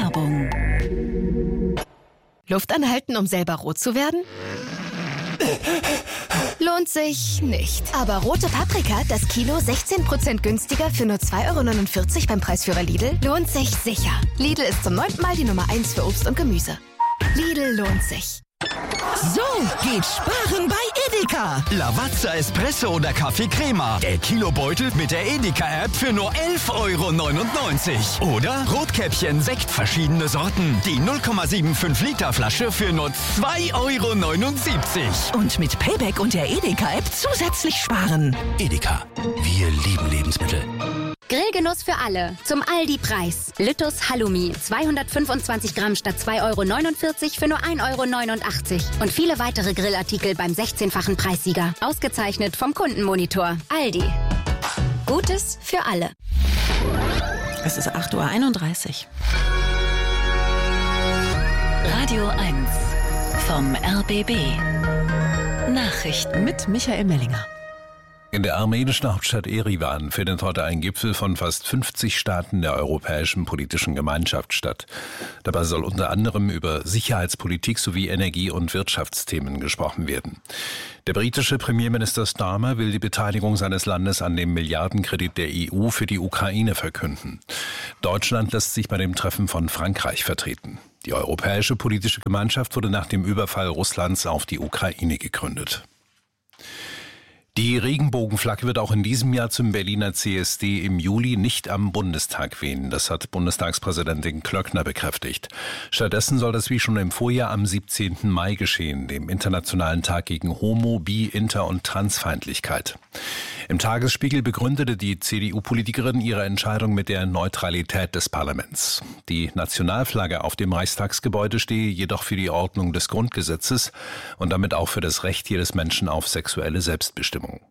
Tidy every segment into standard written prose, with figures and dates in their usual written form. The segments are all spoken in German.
Werbung. Luft anhalten, um selber rot zu werden? Lohnt sich nicht. Aber rote Paprika, das Kilo 16% günstiger für nur 2,49 € beim Preisführer Lidl, lohnt sich sicher. Lidl ist zum 9. Mal die Nummer 1 für Obst und Gemüse. Lidl lohnt sich. So geht Sparen bei Edeka. Lavazza Espresso oder Kaffee Crema. Der Kilobeutel mit der Edeka-App für nur 11,99 €. Oder Rotkäppchen Sekt verschiedene Sorten. Die 0,75 Liter Flasche für nur 2,79 €. Und mit Payback und der Edeka-App zusätzlich sparen. Edeka, wir lieben Lebensmittel. Grillgenuss für alle. Zum Aldi-Preis. Lüttus Halloumi. 225 Gramm statt 2,49 € für nur 1,89 €. Und viele weitere Grillartikel beim 16-fachen Preissieger. Ausgezeichnet vom Kundenmonitor. Aldi. Gutes für alle. Es ist 8:31 Uhr. Radio 1 vom RBB. Nachrichten mit Michael Mellinger. In der armenischen Hauptstadt Erivan findet heute ein Gipfel von fast 50 Staaten der Europäischen Politischen Gemeinschaft statt. Dabei soll unter anderem über Sicherheitspolitik sowie Energie- und Wirtschaftsthemen gesprochen werden. Der britische Premierminister Starmer will die Beteiligung seines Landes an dem Milliardenkredit der EU für die Ukraine verkünden. Deutschland lässt sich bei dem Treffen von Frankreich vertreten. Die Europäische Politische Gemeinschaft wurde nach dem Überfall Russlands auf die Ukraine gegründet. Die Regenbogenflagge wird auch in diesem Jahr zum Berliner CSD im Juli nicht am Bundestag wehen. Das hat Bundestagspräsidentin Klöckner bekräftigt. Stattdessen soll das wie schon im Vorjahr am 17. Mai geschehen, dem Internationalen Tag gegen Homo-, Bi-, Inter- und Transfeindlichkeit. Im Tagesspiegel begründete die CDU-Politikerin ihre Entscheidung mit der Neutralität des Parlaments. Die Nationalflagge auf dem Reichstagsgebäude stehe jedoch für die Ordnung des Grundgesetzes und damit auch für das Recht jedes Menschen auf sexuelle Selbstbestimmung.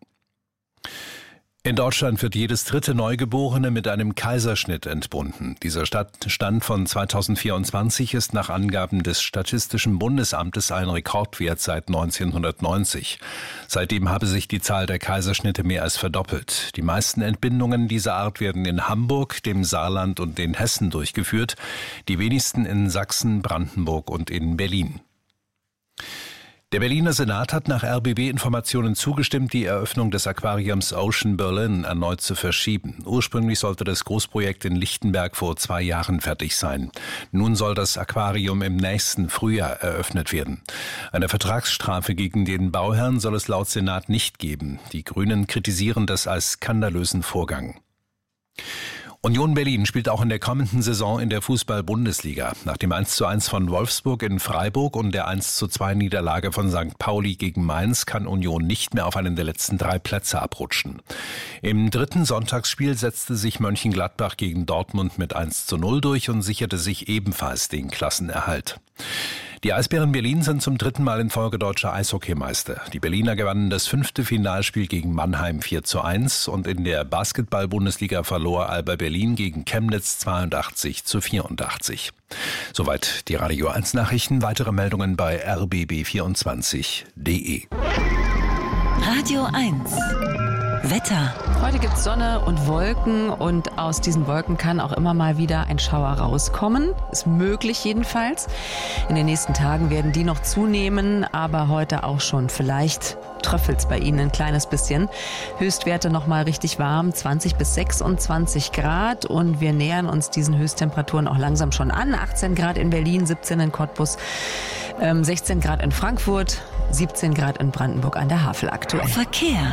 In Deutschland wird jedes dritte Neugeborene mit einem Kaiserschnitt entbunden. Dieser Stand von 2024 ist nach Angaben des Statistischen Bundesamtes ein Rekordwert seit 1990. Seitdem habe sich die Zahl der Kaiserschnitte mehr als verdoppelt. Die meisten Entbindungen dieser Art werden in Hamburg, dem Saarland und in Hessen durchgeführt, die wenigsten in Sachsen, Brandenburg und in Berlin. Der Berliner Senat hat nach RBB-Informationen zugestimmt, die Eröffnung des Aquariums Ocean Berlin erneut zu verschieben. Ursprünglich sollte das Großprojekt in Lichtenberg vor 2 Jahren fertig sein. Nun soll das Aquarium im nächsten Frühjahr eröffnet werden. Eine Vertragsstrafe gegen den Bauherrn soll es laut Senat nicht geben. Die Grünen kritisieren das als skandalösen Vorgang. Union Berlin spielt auch in der kommenden Saison in der Fußball-Bundesliga. Nach dem 1:1 von Wolfsburg in Freiburg und der 1:2 Niederlage von St. Pauli gegen Mainz kann Union nicht mehr auf einen der letzten 3 Plätze abrutschen. Im dritten Sonntagsspiel setzte sich Mönchengladbach gegen Dortmund mit 1:0 durch und sicherte sich ebenfalls den Klassenerhalt. Die Eisbären Berlin sind zum 3. Mal in Folge deutscher Eishockeymeister. Die Berliner gewannen das 5. Finalspiel gegen Mannheim 4:1 und in der Basketball-Bundesliga verlor Alba Berlin gegen Chemnitz 82:84. Soweit die Radio 1 Nachrichten. Weitere Meldungen bei rbb24.de. Radio 1 Wetter. Heute gibt es Sonne und Wolken und aus diesen Wolken kann auch immer mal wieder ein Schauer rauskommen. Ist möglich jedenfalls. In den nächsten Tagen werden die noch zunehmen, aber heute auch schon. Vielleicht tröpfelt's bei Ihnen ein kleines bisschen. Höchstwerte nochmal richtig warm, 20 bis 26 Grad und wir nähern uns diesen Höchsttemperaturen auch langsam schon an. 18 Grad in Berlin, 17 in Cottbus, 16 Grad in Frankfurt, 17 Grad in Brandenburg an der Havel aktuell. Verkehr.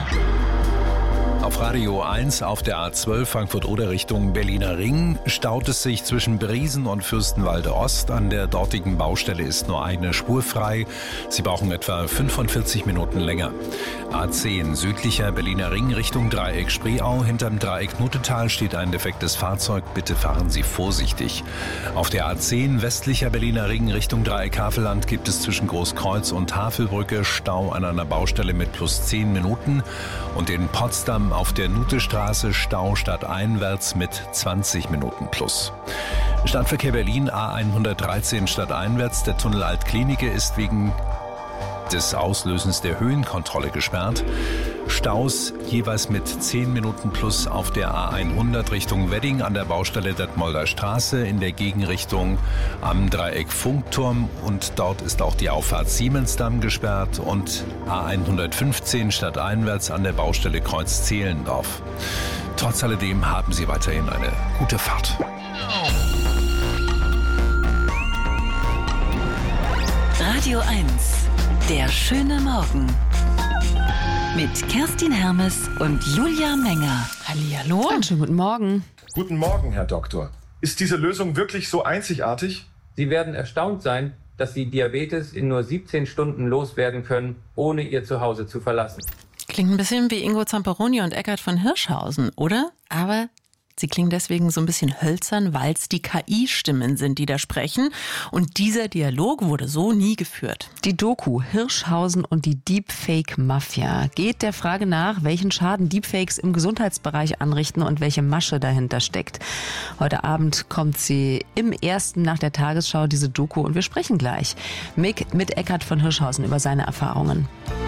Auf Radio 1 auf der A12 Frankfurt-Oder Richtung Berliner Ring staut es sich zwischen Briesen und Fürstenwalde Ost. An der dortigen Baustelle ist nur eine Spur frei. Sie brauchen etwa 45 Minuten länger. A10 südlicher Berliner Ring Richtung Dreieck Spreeau. Hinterm Dreieck Nuttetal steht ein defektes Fahrzeug. Bitte fahren Sie vorsichtig. Auf der A10 westlicher Berliner Ring Richtung Dreieck Havelland gibt es zwischen Großkreuz und Havelbrücke Stau an einer Baustelle mit plus 10 Minuten. Und in Potsdam auf der Nutestraße Stau stadteinwärts mit 20 Minuten plus. Stadtverkehr Berlin A113 stadteinwärts. Der Tunnel Altklinike ist wegen des Auslösens der Höhenkontrolle gesperrt. Staus jeweils mit 10 Minuten plus auf der A100 Richtung Wedding an der Baustelle Detmolder Straße, in der Gegenrichtung am Dreieck Funkturm und dort ist auch die Auffahrt Siemensdamm gesperrt und A115 stadteinwärts an der Baustelle Kreuz Zehlendorf. Trotz alledem haben Sie weiterhin eine gute Fahrt. Radio 1, der schöne Morgen. Mit Kerstin Hermes und Julia Menger. Hallihallo. Einen schönen guten Morgen. Guten Morgen, Herr Doktor. Ist diese Lösung wirklich so einzigartig? Sie werden erstaunt sein, dass Sie Diabetes in nur 17 Stunden loswerden können, ohne Ihr Zuhause zu verlassen. Klingt ein bisschen wie Ingo Zamperoni und Eckhard von Hirschhausen, oder? Aber sie klingen deswegen so ein bisschen hölzern, weil es die KI-Stimmen sind, die da sprechen. Und dieser Dialog wurde so nie geführt. Die Doku Hirschhausen und die Deepfake-Mafia geht der Frage nach, welchen Schaden Deepfakes im Gesundheitsbereich anrichten und welche Masche dahinter steckt. Heute Abend kommt sie im ersten nach der Tagesschau, diese Doku. Und wir sprechen gleich mit Eckhard von Hirschhausen über seine Erfahrungen.